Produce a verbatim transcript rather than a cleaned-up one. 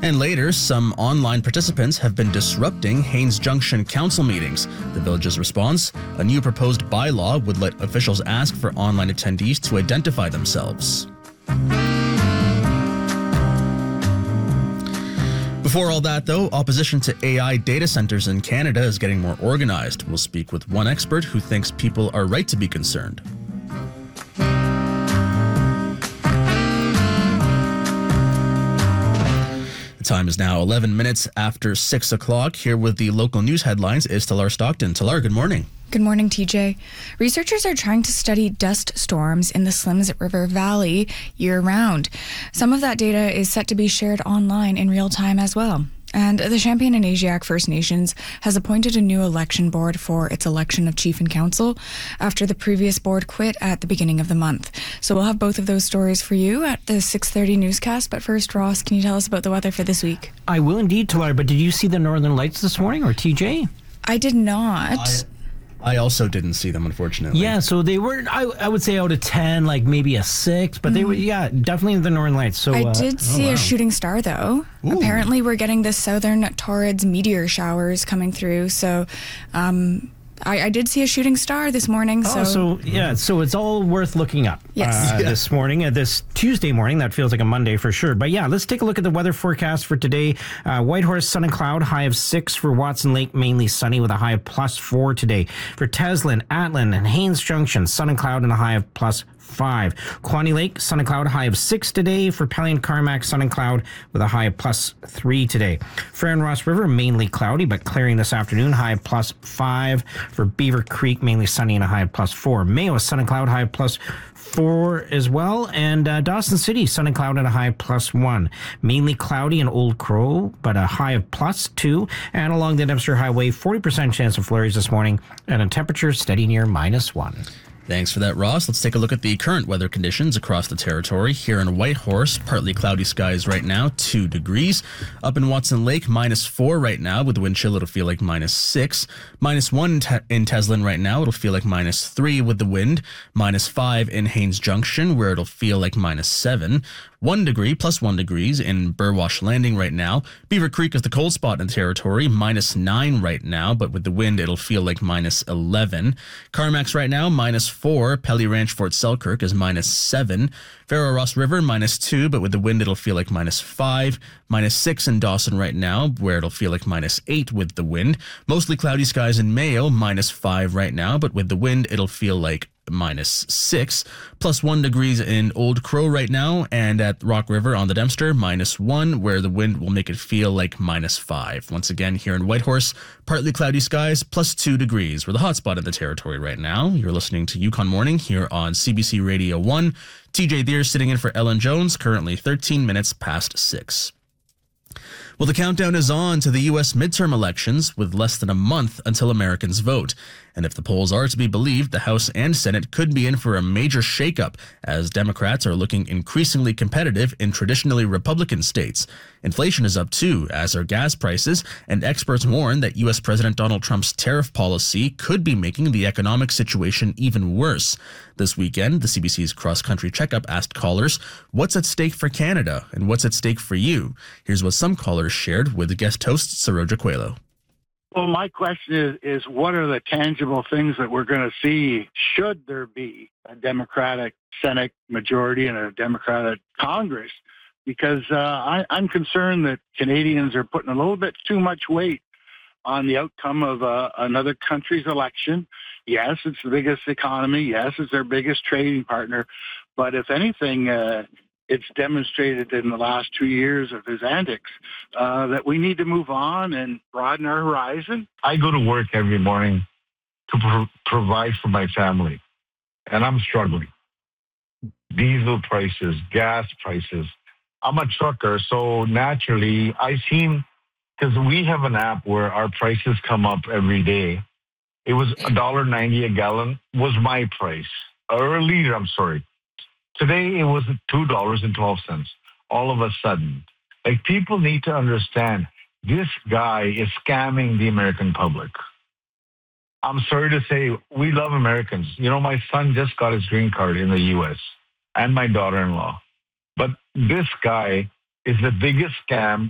And later, some online participants have been disrupting Haines Junction council meetings. The village's response: a new proposed bylaw would let officials ask for online attendees to identify themselves. Before all that, though, opposition to A I data centers in Canada is getting more organized. We'll speak with one expert who thinks people are right to be concerned. The time is now eleven minutes after six o'clock. Here with the local news headlines is Talar Stockton. Talar, good morning. Good morning, T J. Researchers are trying to study dust storms in the Slims River Valley year-round. Some of that data is set to be shared online in real time as well. And the Champagne and Asiac First Nations has appointed a new election board for its election of chief and council after the previous board quit at the beginning of the month. So we'll have both of those stories for you at the six thirty newscast. But first, Ross, can you tell us about the weather for this week? I will indeed, Talar, but did you see the Northern Lights this morning, or T J? I did not. I- I also didn't see them, unfortunately. Yeah, so they were, I, I would say out of ten, like maybe a six, but mm. they were, yeah, definitely the Northern Lights. So I uh, did see oh, wow. a shooting star, though. Ooh. Apparently, we're getting the southern torrids meteor showers coming through. So um, I, I did see a shooting star this morning. So. Oh, so yeah, so it's all worth looking up yes. uh, yeah. this morning, uh, this Tuesday morning. That feels like a Monday for sure. But yeah, let's take a look at the weather forecast for today. Uh, Whitehorse, sun and cloud, high of six. For Watson Lake, mainly sunny with a high of plus four today. For Teslin, Atlin, and Haines Junction, sun and cloud and a high of plus five. Quaney Lake, sun and cloud, high of six today. For Pelly and Carmack, sun and cloud with a high of plus three today. Frere and Ross River, mainly cloudy, but clearing this afternoon, high of plus five. For Beaver Creek, mainly sunny and a high of plus four. Mayo, sun and cloud, high of plus four as well. And uh, Dawson City, sun and cloud and a high of plus one. Mainly cloudy in Old Crow, but a high of plus two. And along the Dempster Highway, forty percent chance of flurries this morning, and a temperature steady near minus one. Thanks for that, Ross. Let's take a look at the current weather conditions across the territory. Here in Whitehorse, partly cloudy skies right now, two degrees. Up in Watson Lake, minus four right now. With the wind chill, it'll feel like minus six. Minus one in Teslin right now, it'll feel like minus three with the wind. Minus five in Haines Junction, where it'll feel like minus seven. One degree, plus one degrees in Burwash Landing right now. Beaver Creek is the cold spot in the territory, minus nine right now, but with the wind, it'll feel like minus eleven. Carmack's right now, minus four. Pelly Ranch, Fort Selkirk is minus seven. Farrow Ross River, minus two, but with the wind, it'll feel like minus five. Minus six in Dawson right now, where it'll feel like minus eight with the wind. Mostly cloudy skies in Mayo, minus five right now, but with the wind, it'll feel like minus six. Plus one degrees in Old Crow right now, and at Rock River on the Dempster, minus one, where the wind will make it feel like minus five. Once again, here in Whitehorse, partly cloudy skies, plus two degrees. We're the hot spot in the territory right now. You're listening to Yukon Morning here on C B C Radio one. T J Deere sitting in for Ellen Jones, currently thirteen minutes past six. Well, the countdown is on to the U S midterm elections with less than a month until Americans vote. And if the polls are to be believed, the House and Senate could be in for a major shakeup as Democrats are looking increasingly competitive in traditionally Republican states. Inflation is up too, as are gas prices, and experts warn that U S President Donald Trump's tariff policy could be making the economic situation even worse. This weekend, the C B C's Cross Country Checkup asked callers, what's at stake for Canada and what's at stake for you? Here's what some callers shared with the guest host, Saroja Coelho. Well, my question is, is what are the tangible things that we're going to see should there be a Democratic Senate majority and a Democratic Congress? Because uh, I, I'm concerned that Canadians are putting a little bit too much weight on the outcome of uh, another country's election. Yes, it's the biggest economy. Yes, it's their biggest trading partner. But if anything, uh, it's demonstrated in the last two years of his antics uh, that we need to move on and broaden our horizon. I go to work every morning to pro- provide for my family, and I'm struggling. Diesel prices, gas prices. I'm a trucker, so naturally I've seen, because we have an app where our prices come up every day. It was one dollar ninety a gallon was my price, or a liter, I'm sorry. Today, it was two dollars and twelve cents. All of a sudden, like, people need to understand this guy is scamming the American public. I'm sorry to say, we love Americans. You know, my son just got his green card in the U S and my daughter-in-law. But this guy is the biggest scam